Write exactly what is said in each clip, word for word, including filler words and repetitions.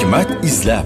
hikmat izlab.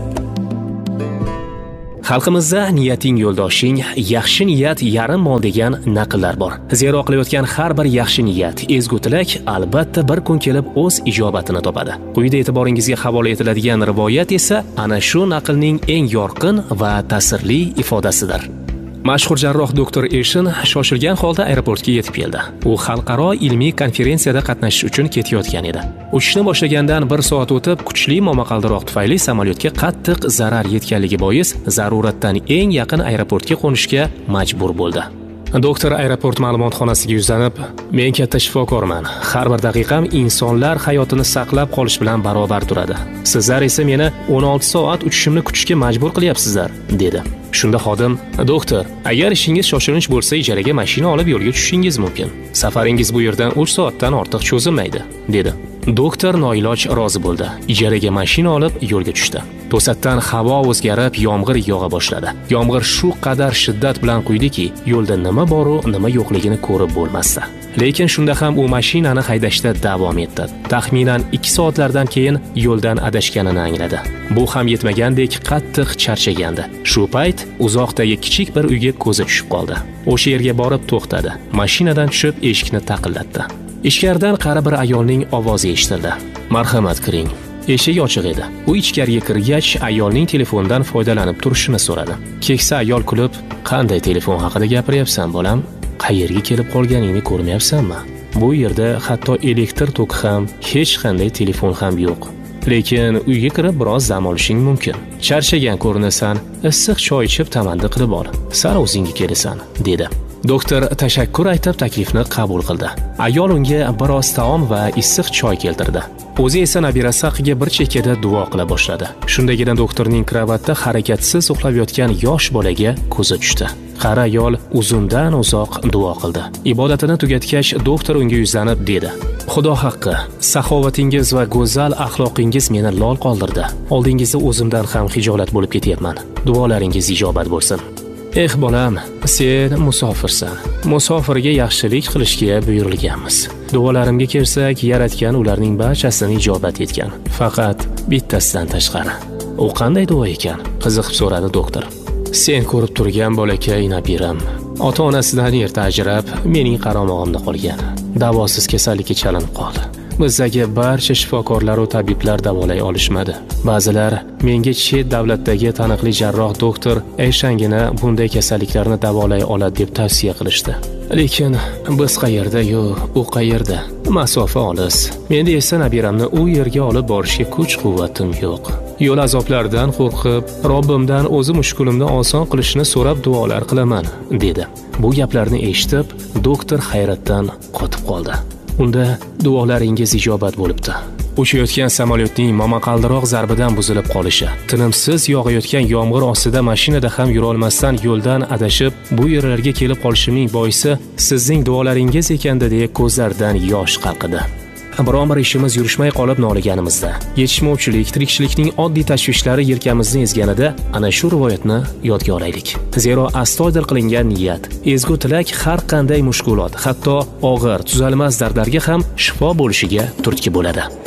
Xalqimizda niyating yo'ldoshing, yaxshi niyat yarim mol degan naqllar bor. Zero qilayotgan har bir yaxshi niyat, ezgu tilak albatta bir kun kelib o'z ijobatini topadi. Quyida e'tiboringizga havola etiladigan rivoyat esa ana shu naqlning eng yorqin va ta'sirli ifodasidir. Mashhur jarroh doktor Eshin shoshilgan holda aeroportga yetib keldi. U xalqaro ilmiy konferensiyada qatnashish uchun ketayotgan edi. Uchishni boshlagandan bir soat o'tib, kuchli momaqaldiroq tufayli samolyotga qattiq zarar yetganligi bois zaruratdan eng yaqin aeroportga qo'nishga majbur bo'ldi. Doktor aeroport ma'lumotxonasiga yuzlanib, "Men katta shifokorman. Har bir daqiqam insonlar hayotini saqlab qolish bilan barobar turadi. Sizlar esa meni o'n olti soat uchishimni kutishga majbur qilyapsizlar", dedi. Shunda xodim, "Doktor, agar ishingiz shoshilinch bo'lsa, ijaraga mashina olib yo'lga tushishingiz mumkin. Safaringiz bu yerdan uch soatdan ortiq cho'zilmaydi", dedi. Doktor noiloj rozi bo'ldi. Ijaraga mashina olib yo'lga tushdi. To'satdan havo o'zgarib, yomg'ir yog'a boshladi. Yomg'ir shu qadar shiddat bilan quydiki, yo'lda nima bor u nima yo'qligini ko'rib bo'lmasdi. Lekin shunda ham u mashinani haydashda davom etdi. Taxminan ikki soatlardan keyin yo'ldan adashganini angladi. Bu ham yetmagandek qattiq charchagandi. Shu payt uzoqdagi kichik bir uyga ko'zi tushib qoldi. O'sha yerga borib to'xtadi. Mashinadan tushib eshikni taqillatdi. Ichkaridan qari bir ayolning ovozi eshitildi. "Marhamat, kiring." Eshik ochiq edi. U ichkariga kirgach, ayolning telefondan foydalanib turishini so'radi. Keksa ayol kulib, "Qanday telefon haqida gapiryapsan, bolam? Qayerga kelib qolganingni ko'rmayapsanmi? Bu yerda hatto elektr toki ham, hech qanday telefon ham yo'q. Lekin uyga kirib biroz dam olishing mumkin. Charchagan ko'rinasan, issiq choy ichib tamandi qilib ol. Sal o'zingga kelasan", dedi. Doktor tashakkur aytib taklifni qabul qildi. Ayol unga biroz taom va issiq choy keltirdi. O'zi esa nabirasi haqiga bir chekkada duo qila boshladi. Shundagina doktorning kravatda harakatsiz uxlab yotgan yosh bolaga ko'zi tushdi. Qari ayol uzundan uzoq duo qildi. Ibodatini tugatgach, doktor unga yuzlanib dedi: "Xudo haqqi, saxovatingiz va go'zal axloqingiz meni lol qoldirdi. Oldingizda o'zimdan ham hijolat bo'lib ketyapman. Duolaringiz ijobat bo'lsin." "Eh bolam, sen musofirsan. Musofirga yaxshilik qilishga buyurilganmiz. Duolarimga kelsak, Yaratgan ularning barchasini ijobat etgan. Faqat bittasidan tashqari." "U qanday duo ekan?" qiziqib so'radi doktor. "Sen ko'rib turgan bolakay nabiram. Ota-onasidan erta ajrab, mening qaromog'imda qolgan. Davosiz kasallikka chalinib qoldi. Bizdagi barcha shifokorlar va tabiblar davolay olishmadi. Ba'zilar menga chet davlatdagi taniqli jarroh doktor Ayshangina bunday kasalliklarni davolay oladi deb tavsiya qilishdi. Lekin biz qayerda yo, u qayerda? Masofa olis. Menda esa nabiramni u yerga olib borishga kuch-quvvatim yo'q. Yo'l azoblaridan qo'rqib, Robbimdan o'zi mushkulimni oson qilishini so'rab duolar qilaman", dedi. Bu gaplarni eshitib, doktor hayratdan qotib qoldi. "Unda duolaringiz ijobat bo'libdi. Uchayotgan samolyotning momaqaldiroq zarbidan buzilib qolishi, tinimsiz yog'ayotgan yomg'ir ostida mashinada ham yura olmasdan yo'ldan adashib, bu yerlarga kelib qolishimning boisi sizning duolaringiz ekanda", deya ko'zlaridan yosh qalqidi. Biron bir ishimiz yurishmay qolib noliganimizda, yetishmovchilik, tirikchilikning oddiy tashvishlari yelkamizni ezganida ana shu rivoyatni yodga olaylik. Zero astoydil qilingan niyat, ezgu tilak har qanday mushkulot, hatto og'ir, tuzalmas dardlarga ham shifo bo'lishiga turtki bo'ladi.